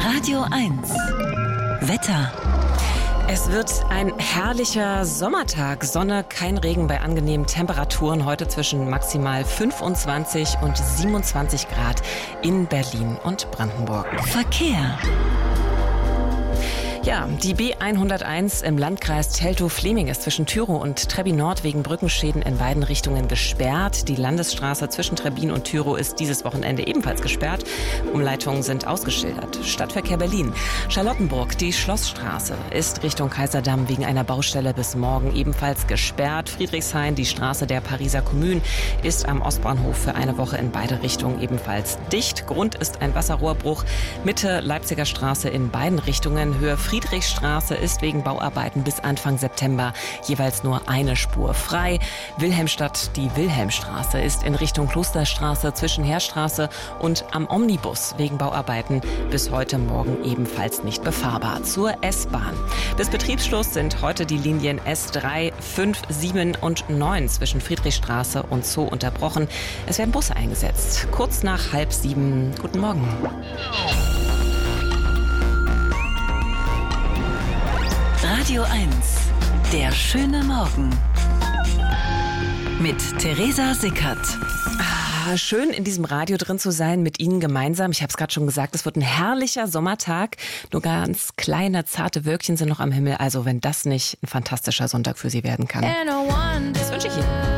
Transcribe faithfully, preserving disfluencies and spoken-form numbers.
Radio eins. Wetter. Es wird ein herrlicher Sommertag. Sonne, kein Regen bei angenehmen Temperaturen. Heute zwischen maximal fünfundzwanzig und siebenundzwanzig Grad in Berlin und Brandenburg. Verkehr. Ja, die B hunderteins im Landkreis Teltow-Fleming ist zwischen Tyrow und Trebbin Nord wegen Brückenschäden in beiden Richtungen gesperrt. Die Landesstraße zwischen Trebbin und Tyrow ist dieses Wochenende ebenfalls gesperrt. Umleitungen sind ausgeschildert. Stadtverkehr Berlin. Charlottenburg, die Schlossstraße, ist Richtung Kaiserdamm wegen einer Baustelle bis morgen ebenfalls gesperrt. Friedrichshain, die Straße der Pariser Kommune, ist am Ostbahnhof für eine Woche in beide Richtungen ebenfalls dicht. Grund ist ein Wasserrohrbruch. Mitte Leipziger Straße in beiden Richtungen. Höhe Friedrichstraße ist wegen Bauarbeiten bis Anfang September jeweils nur eine Spur frei. Wilhelmstadt, die Wilhelmstraße, ist in Richtung Klosterstraße zwischen Heerstraße und am Omnibus wegen Bauarbeiten bis heute Morgen ebenfalls nicht befahrbar. Zur S-Bahn. Bis Betriebsschluss sind heute die Linien S drei, fünf, sieben und neun zwischen Friedrichstraße und Zoo unterbrochen. Es werden Busse eingesetzt. Kurz nach halb sieben. Guten Morgen. Radio eins. Der schöne Morgen. Mit Theresa Sickert. Ah, schön in diesem Radio drin zu sein, mit Ihnen gemeinsam. Ich habe es gerade schon gesagt, es wird ein herrlicher Sommertag. Nur ganz kleine, zarte Wölkchen sind noch am Himmel. Also wenn das nicht ein fantastischer Sonntag für Sie werden kann. Das wünsche ich Ihnen.